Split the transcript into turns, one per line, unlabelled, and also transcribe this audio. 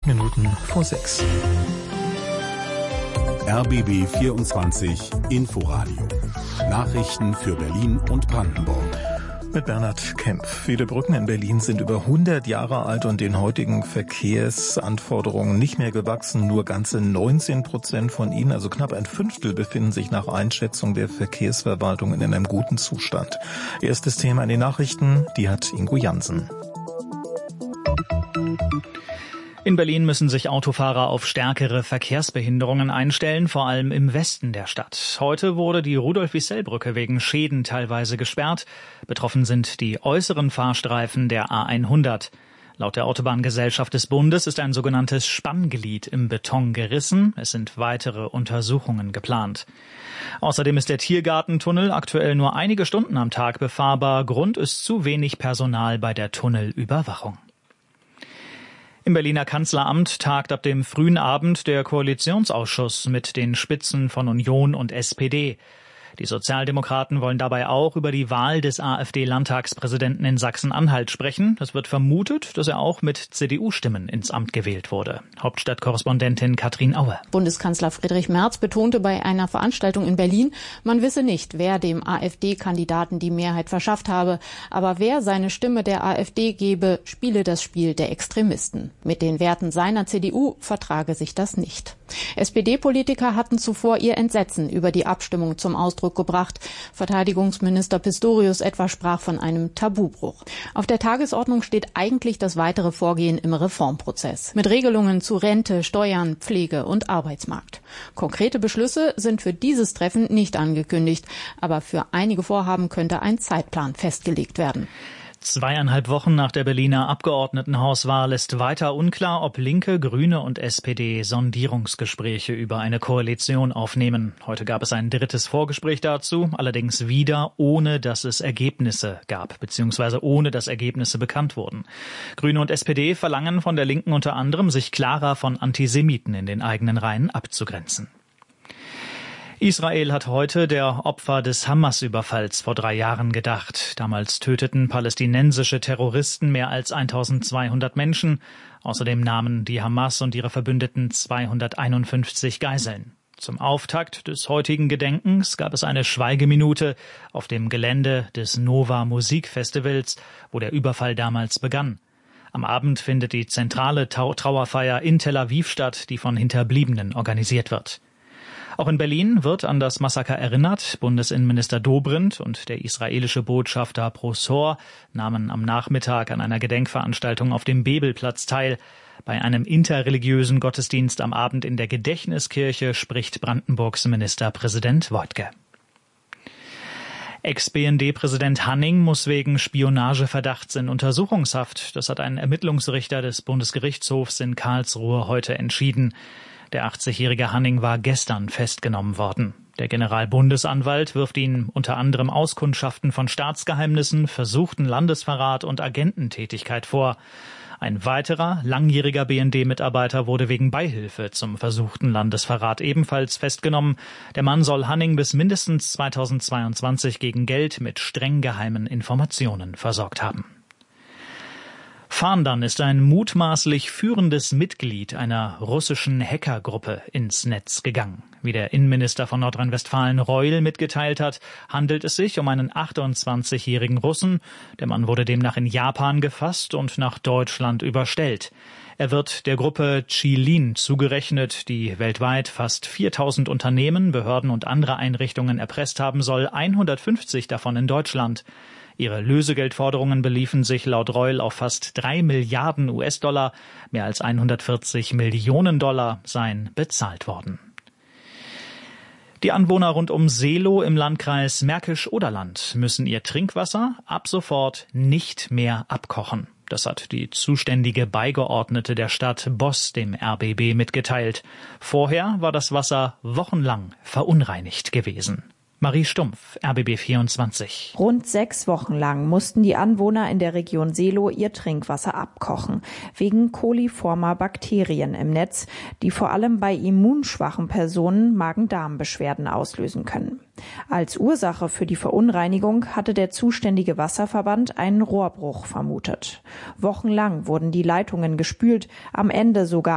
5:08.
RBB 24 Inforadio. Nachrichten für Berlin und Brandenburg.
Mit Bernhard Kempf. Viele Brücken in Berlin sind über 100 Jahre alt und den heutigen Verkehrsanforderungen nicht mehr gewachsen. Nur ganze 19% von ihnen, also knapp ein Fünftel, befinden sich nach Einschätzung der Verkehrsverwaltung in einem guten Zustand. Erstes Thema in den Nachrichten, die hat Ingo Jansen.
In Berlin müssen sich Autofahrer auf stärkere Verkehrsbehinderungen einstellen, vor allem im Westen der Stadt. Heute wurde die Rudolf-Wiessell-Brücke wegen Schäden teilweise gesperrt. Betroffen sind die äußeren Fahrstreifen der A100. Laut der Autobahngesellschaft des Bundes ist ein sogenanntes Spannglied im Beton gerissen. Es sind weitere Untersuchungen geplant. Außerdem ist der Tiergartentunnel aktuell nur einige Stunden am Tag befahrbar. Grund ist zu wenig Personal bei der Tunnelüberwachung. Im Berliner Kanzleramt tagt ab dem frühen Abend der Koalitionsausschuss mit den Spitzen von Union und SPD. Die Sozialdemokraten wollen dabei auch über die Wahl des AfD-Landtagspräsidenten in Sachsen-Anhalt sprechen. Es wird vermutet, dass er auch mit CDU-Stimmen ins Amt gewählt wurde. Hauptstadtkorrespondentin Katrin Aue.
Bundeskanzler Friedrich Merz betonte bei einer Veranstaltung in Berlin, man wisse nicht, wer dem AfD-Kandidaten die Mehrheit verschafft habe. Aber wer seine Stimme der AfD gebe, spiele das Spiel der Extremisten. Mit den Werten seiner CDU vertrage sich das nicht. SPD-Politiker hatten zuvor ihr Entsetzen über die Abstimmung zum Ausdruck gebracht. Verteidigungsminister Pistorius etwa sprach von einem Tabubruch. Auf der Tagesordnung steht eigentlich das weitere Vorgehen im Reformprozess. Mit Regelungen zu Rente, Steuern, Pflege und Arbeitsmarkt. Konkrete Beschlüsse sind für dieses Treffen nicht angekündigt. Aber für einige Vorhaben könnte ein Zeitplan festgelegt werden.
2,5 Wochen nach der Berliner Abgeordnetenhauswahl ist weiter unklar, ob Linke, Grüne und SPD Sondierungsgespräche über eine Koalition aufnehmen. Heute gab es ein drittes Vorgespräch dazu, allerdings wieder ohne, dass es Ergebnisse gab, beziehungsweise ohne, dass Ergebnisse bekannt wurden. Grüne und SPD verlangen von der Linken unter anderem, sich klarer von Antisemiten in den eigenen Reihen abzugrenzen. Israel hat heute der Opfer des Hamas-Überfalls vor 3 Jahren gedacht. Damals töteten palästinensische Terroristen mehr als 1200 Menschen. Außerdem nahmen die Hamas und ihre Verbündeten 251 Geiseln. Zum Auftakt des heutigen Gedenkens gab es eine Schweigeminute auf dem Gelände des Nova Musikfestivals, wo der Überfall damals begann. Am Abend findet die zentrale Trauerfeier in Tel Aviv statt, die von Hinterbliebenen organisiert wird. Auch in Berlin wird an das Massaker erinnert. Bundesinnenminister Dobrindt und der israelische Botschafter Prosor nahmen am Nachmittag an einer Gedenkveranstaltung auf dem Bebelplatz teil. Bei einem interreligiösen Gottesdienst am Abend in der Gedächtniskirche spricht Brandenburgs Ministerpräsident Woidke. Ex-BND-Präsident Hanning muss wegen Spionageverdachts in Untersuchungshaft. Das hat ein Ermittlungsrichter des Bundesgerichtshofs in Karlsruhe heute entschieden. Der 80-jährige Hanning war gestern festgenommen worden. Der Generalbundesanwalt wirft ihn unter anderem Auskundschaften von Staatsgeheimnissen, versuchten Landesverrat und Agententätigkeit vor. Ein weiterer, langjähriger BND-Mitarbeiter wurde wegen Beihilfe zum versuchten Landesverrat ebenfalls festgenommen. Der Mann soll Hanning bis mindestens 2022 gegen Geld mit streng geheimen Informationen versorgt haben. Fahndan ist ein mutmaßlich führendes Mitglied einer russischen Hackergruppe ins Netz gegangen. Wie der Innenminister von Nordrhein-Westfalen Reul mitgeteilt hat, handelt es sich um einen 28-jährigen Russen. Der Mann wurde demnach in Japan gefasst und nach Deutschland überstellt. Er wird der Gruppe Qilin zugerechnet, die weltweit fast 4000 Unternehmen, Behörden und andere Einrichtungen erpresst haben soll, 150 davon in Deutschland. Ihre Lösegeldforderungen beliefen sich laut Reul auf fast 3 Milliarden US-Dollar. Mehr als 140 Millionen Dollar seien bezahlt worden. Die Anwohner rund um Seelow im Landkreis Märkisch-Oderland müssen ihr Trinkwasser ab sofort nicht mehr abkochen. Das hat die zuständige Beigeordnete der Stadt Boss dem RBB mitgeteilt. Vorher war das Wasser wochenlang verunreinigt gewesen. Marie Stumpf, RBB 24.
Rund 6 Wochen lang mussten die Anwohner in der Region Seelow ihr Trinkwasser abkochen, wegen coliformer Bakterien im Netz, die vor allem bei immunschwachen Personen Magen-Darm-Beschwerden auslösen können. Als Ursache für die Verunreinigung hatte der zuständige Wasserverband einen Rohrbruch vermutet. Wochenlang wurden die Leitungen gespült, am Ende sogar